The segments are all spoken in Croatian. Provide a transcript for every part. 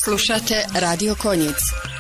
Slušate Radio Konjic.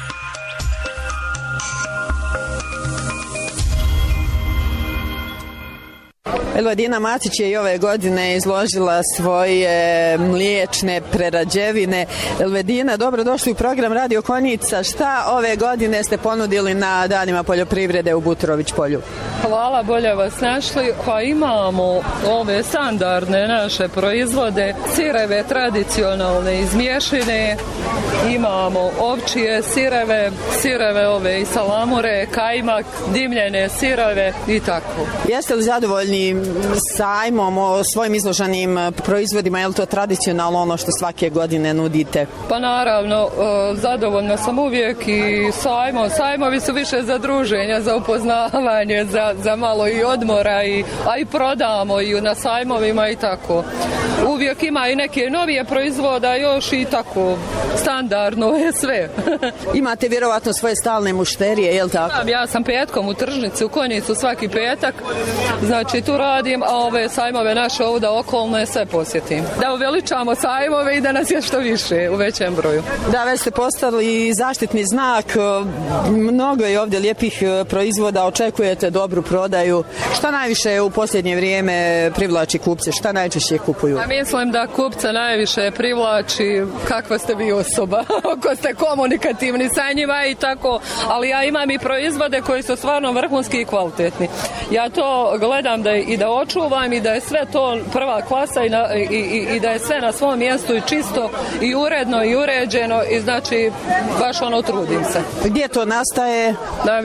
Elvadina Matić je i ove godine izložila svoje mliječne prerađevine. Elvadina, dobrodošli u program Radio Konjica. Šta ove godine ste ponudili na danima poljoprivrede u Butrović polju? Hvala, bolje vas našli. Pa imamo ove standardne naše proizvode, sireve tradicionalne iz mješine, imamo ovčije sireve ove i salamure, kajmak, dimljene sireve i tako. Jeste li zadovoljni sajmom o svojim izloženim proizvodima? Je li to tradicionalno ono što svake godine nudite? Pa naravno, zadovoljna sam uvijek i sajmovi su više za druženje, za upoznavanje, za malo i odmora, a i prodamo i na sajmovima i tako. Uvijek ima i neke novije proizvoda još i tako, standardno je sve. Imate vjerovatno svoje stalne mušterije, je li tako? Ja sam petkom u tržnici u Konjicu svaki petak, znači tu radim, a ove sajmove naše ovdje okolne sve posjetim. Da uveličamo sajmove i da nas je što više u većem broju. Da, već ste postali zaštitni znak, mnogo je ovdje lijepih proizvoda, očekujete dobru prodaju. Šta najviše u posljednje vrijeme privlači kupce? Šta najčešće kupuju? Ja mislim da kupca najviše privlači kakva ste vi osoba, ako ste komunikativni sa njima i tako, ali ja imam i proizvode koji su stvarno vrhunski i kvalitetni. Ja to gledam da očuvam i da je sve to prva klasa i da je sve na svom mjestu i čisto i uredno i uređeno i znači baš trudim se. Gdje to nastaje? Na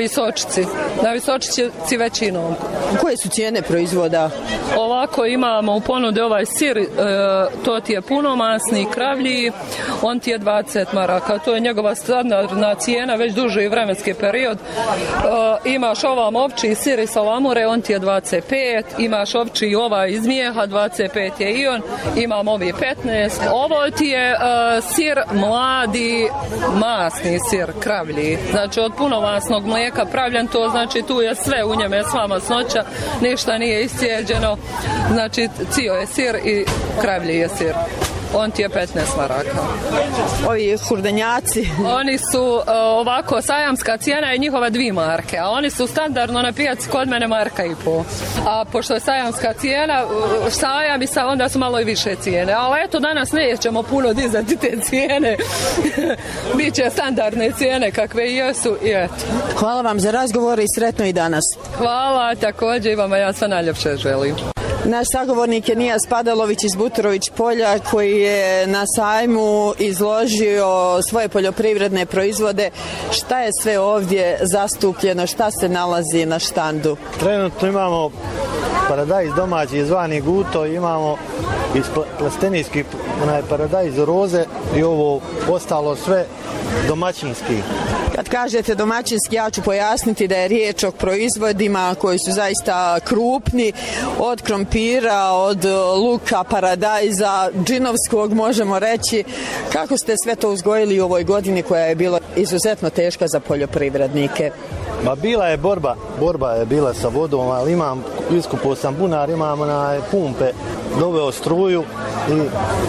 Visočici većinom. Koje su cijene proizvoda? Ovako imamo u ponudi ovaj sir, to ti je punomasni kravlji, on ti je 20 maraka, to je njegova standardna cijena već duži vremenski period. Imaš ovam ovči sir i salamure, on ti je 25, imaš ovči ovaj iz mijeha, 25 je i on, imam ovi 15. Ovo ti je sir mladi, masni sir, kravlji, znači od punomasnog mlijeka pravljen, to znači tu je sve u njeme, sva masnoća, ništa nije iscijeđeno, znači cio je sir i kravlji je sir. On ti je 15 maraka. Ovi hurdenjaci? Oni su ovako, sajamska cijena je njihova 2 marke, a oni su standardno na pijaci kod mene 1,5 marka. A pošto je sajamska cijena, sajam i onda su malo i više cijene. Ali eto, danas nećemo puno dizati te cijene. Biće standardne cijene kakve i jesu i eto. Hvala vam za razgovor i sretno i danas. Hvala, također i vama ja sve najljepše želim. Naš sagovornik je Nija Spadalović iz Butrović polja koji je na sajmu izložio svoje poljoprivredne proizvode. Šta je sve ovdje zastupljeno, šta se nalazi na štandu? Trenutno imamo paradajz domaći zvani guto, imamo iz plastenijskih paradajz roze i ovo ostalo sve domaćinski. Kad kažete domaćinski, ja ću pojasniti da je riječ o proizvodima koji su zaista krupni, od krompira, od luka, paradajza, džinovskog možemo reći. Kako ste sve to uzgojili u ovoj godini koja je bila izuzetno teška za poljoprivrednike? Ma bila je borba je bila sa vodom, ali iskupao sam bunar, imam pumpe, doveo struju i